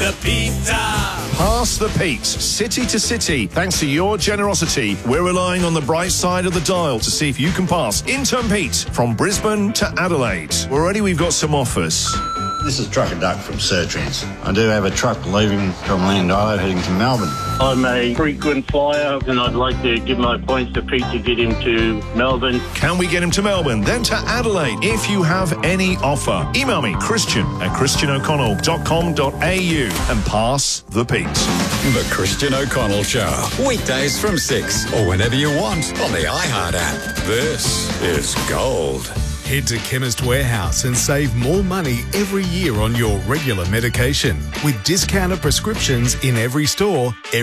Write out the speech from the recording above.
the pizza. Pass the Pete, city to city. Thanks to your generosity, we're relying on the bright side of the dial to see if you can pass Intern Pete from Brisbane to Adelaide. Already we've got some offers. This is Trucker Duck from Surtrans. I do have a truck leaving from Landilo heading to Melbourne. I'm a frequent flyer and I'd like to give my points to Pete to get him to Melbourne. Can we get him to Melbourne, then to Adelaide? If you have any offer, email me, christian@christianoconnell.com.au and pass the Pete. The Christian O'Connell Show. Weekdays from 6 or whenever you want on the iHeart app. This is gold. Head to Chemist Warehouse and save more money every year on your regular medication with discounted prescriptions in every store.